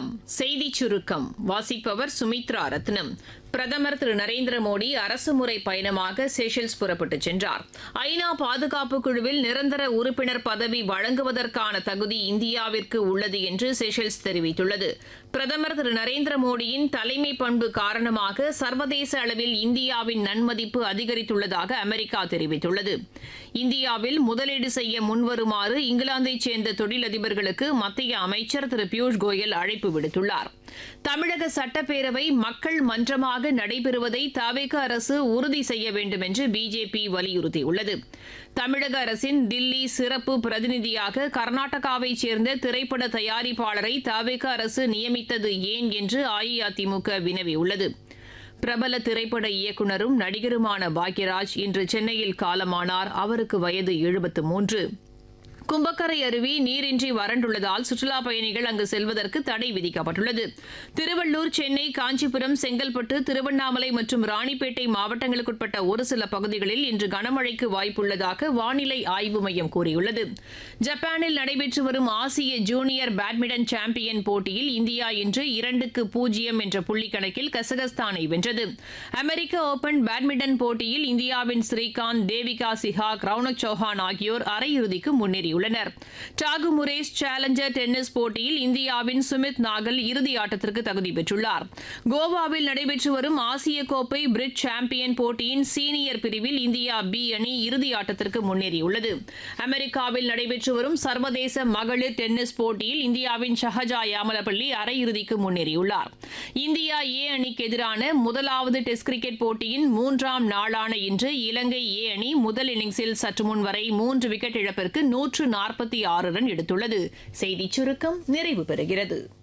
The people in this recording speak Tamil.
வணக்கம். செய்திச் சுருக்கம் வாசிப்பவர் சுமித்ரா ரத்னம். பிரதமர் திரு நரேந்திர மோடி அரசுமுறை பயணமாக செஷல்ஸ் புறப்பட்டுச் சென்றார். ஐநா பாதுகாப்பு குழுவில் நிரந்தர உறுப்பினர் பதவி வழங்குவதற்கான தகுதி இந்தியாவிற்கு உள்ளது என்று செஷல்ஸ் தெரிவித்துள்ளது. பிரதமர் திரு நரேந்திர மோடியின் தலைமை பண்பு காரணமாக சர்வதேச அளவில் இந்தியாவின் நன்மதிப்பு அதிகரித்துள்ளதாக அமெரிக்கா தெரிவித்துள்ளது. இந்தியாவில் முதலீடு செய்ய முன்வருமாறு இங்கிலாந்தைச் சேர்ந்த தொழிலதிபர்களுக்கு மத்திய அமைச்சர் திரு பியூஷ் கோயல் அழைப்பு விடுத்துள்ளார். தமிழக சட்டப்பேரவை மக்கள் மன்றமாக நடைபெறுவதை தவிக அரசு உறுதி செய்ய வேண்டும் என்று பிஜேபி வலியுறுத்தியுள்ளது. தமிழக அரசின் தில்லி சிறப்பு பிரதிநிதியாக கர்நாடகாவைச் சேர்ந்த திரைப்பட தயாரிப்பாளரை தவிக அரசு நியமித்தது ஏன் என்று அஇஅதிமுக வினவியுள்ளது. பிரபல திரைப்பட இயக்குநரும் நடிகருமான பாக்யராஜ் இன்று சென்னையில் காலமானார். அவருக்கு வயது 73. கும்பக்கரை அருவி நீரின்றி வறண்டுள்ளதால் சுற்றுலாப் பயணிகள் அங்கு செல்வதற்கு தடை விதிக்கப்பட்டுள்ளது. திருவள்ளூர், சென்னை, காஞ்சிபுரம், செங்கல்பட்டு, திருவண்ணாமலை மற்றும் ராணிப்பேட்டை மாவட்டங்களுக்குட்பட்ட ஒரு சில பகுதிகளில் இன்று கனமழைக்கு வாய்ப்புள்ளதாக வானிலை ஆய்வு மையம் கூறியுள்ளது. ஜப்பானில் நடைபெற்று வரும் ஆசிய ஜூனியர் பேட்மிண்டன் சாம்பியன் போட்டியில் இந்தியா இன்று 2-0 என்ற புள்ளிக்கணக்கில் கசகஸ்தானை வென்றது. அமெரிக்க ஓபன் பேட்மிண்டன் போட்டியில் இந்தியாவின் ஸ்ரீகாந்த், தேவிகா சிஹாக், ரவுனக் சௌஹான் ஆகியோர் அரையிறுதிக்கு முன்னேறியுள்ளனர். டாகுமுரேஸ் சேலஞ்சர் டென்னிஸ் போட்டியில் இந்தியாவின் சுமித் நாகல் இறுதி ஆட்டத்திற்கு தகுதி பெற்றுள்ளார். கோவாவில் நடைபெற்று வரும் ஆசிய கோப்பை பிரிட்ஜ் சாம்பியன் போட்டியின் சீனியர் பிரிவில் இந்தியா பி அணி இறுதி ஆட்டத்திற்கு முன்னேறியுள்ளது. அமெரிக்காவில் நடைபெற்று வரும் சர்வதேச மகளிர் டென்னிஸ் போட்டியில் இந்தியாவின் ஷஹஜா யாமலப்பள்ளி அரையிறுதிக்கு முன்னேறியுள்ளார். இந்தியா ஏ அணிக்கு எதிரான முதலாவது டெஸ்ட் கிரிக்கெட் போட்டியின் 3ஆம் நாளான இன்று இலங்கை ஏ அணி முதல் இன்னிங்ஸில் சற்று முன் வரை 3 விக்கெட் இழப்பிற்கு 146 ரன் எடுத்துள்ளது. செய்திச் சுருக்கம் நிறைவு பெறுகிறது.